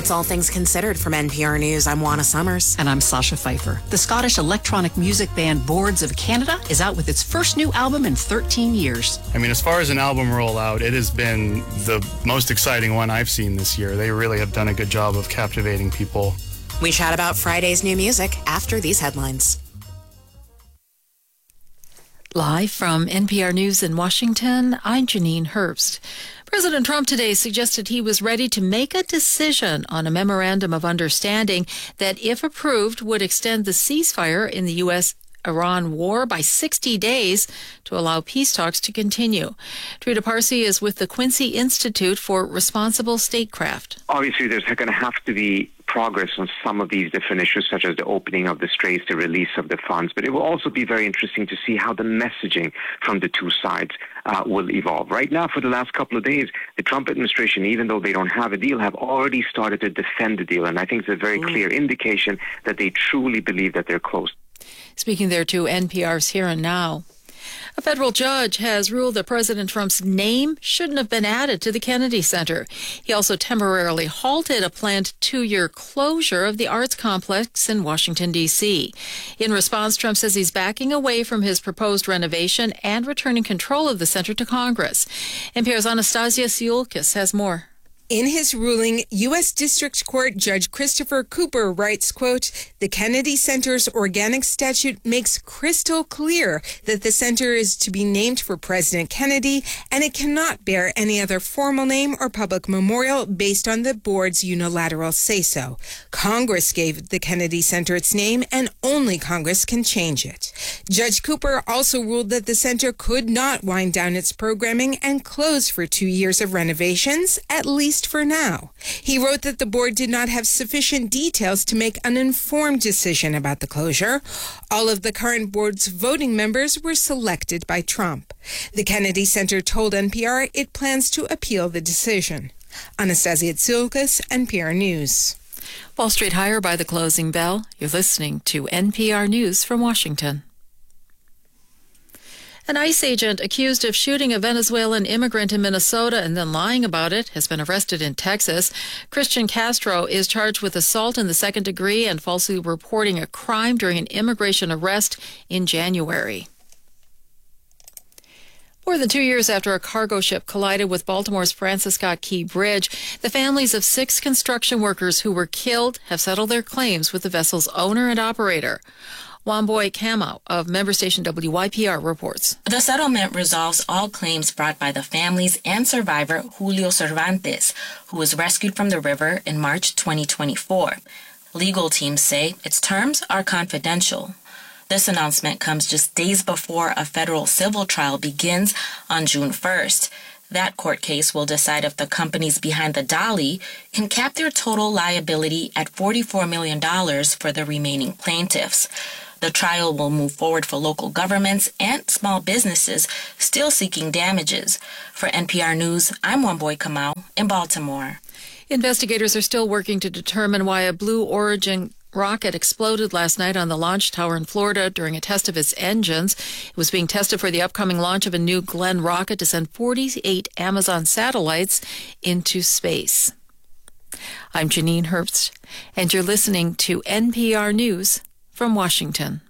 It's All Things Considered from NPR News. I'm Juana Summers. And I'm Sasha Pfeiffer. The Scottish electronic music band Boards of Canada is out with its first new album in 13 years. I mean, as far as an album rollout, it has been the most exciting one I've seen this year. They really have done a good job of captivating people. We chat about Friday's new music after these headlines. Live from NPR News in Washington, I'm Janine Herbst. President Trump today suggested he was ready to make a decision on a memorandum of understanding that, if approved, would extend the ceasefire in the U.S.-Iran war by 60 days to allow peace talks to continue. Trita Parsi is with the Quincy Institute for Responsible Statecraft. Obviously, there's going to have to be progress on some of these different issues, such as the opening of the straits, the release of the funds. But it will also be very interesting to see how the messaging from the two sides will evolve. Right now, for the last couple of days, the Trump administration, even though they don't have a deal, have already started to defend the deal. And I think it's a very clear indication that they truly believe that they're close. Speaking there to NPR's Here and Now. A federal judge has ruled that President Trump's name shouldn't have been added to the Kennedy Center. He also temporarily halted a planned 2-year closure of the arts complex in Washington, D.C. In response, Trump says he's backing away from his proposed renovation and returning control of the center to Congress. NPR's Anastasia Siulkis has more. In his ruling, U.S. District Court Judge Christopher Cooper writes, quote, "The Kennedy Center's organic statute makes crystal clear that the center is to be named for President Kennedy, and it cannot bear any other formal name or public memorial based on the board's unilateral say-so. Congress gave the Kennedy Center its name, and only Congress can change it." Judge Cooper also ruled that the center could not wind down its programming and close for 2 years of renovations, at least for now. He wrote that the board did not have sufficient details to make an informed decision about the closure. All of the current board's voting members were selected by Trump. The Kennedy Center told NPR it plans to appeal the decision. Anastasia Tsilkas, NPR News. Wall Street higher by the closing bell. You're listening to NPR News from Washington. An ICE agent accused of shooting a Venezuelan immigrant in Minnesota and then lying about it has been arrested in Texas. Christian Castro is charged with assault in the second degree and falsely reporting a crime during an immigration arrest in January. More than 2 years after a cargo ship collided with Baltimore's Francis Scott Key Bridge, the families of 6 construction workers who were killed have settled their claims with the vessel's owner and operator. Wamboy Kamau of member station WYPR reports. The settlement resolves all claims brought by the families and survivor Julio Cervantes, who was rescued from the river in March 2024. Legal teams say its terms are confidential. This announcement comes just days before a federal civil trial begins on June 1st. That court case will decide if the companies behind the Dali can cap their total liability at $44 million for the remaining plaintiffs. The trial will move forward for local governments and small businesses still seeking damages. For NPR News, I'm Wamboy Kamau in Baltimore. Investigators are still working to determine why a Blue Origin rocket exploded last night on the launch tower in Florida during a test of its engines. It was being tested for the upcoming launch of a new Glenn rocket to send 48 Amazon satellites into space. I'm Janine Herbst, and you're listening to NPR News from Washington.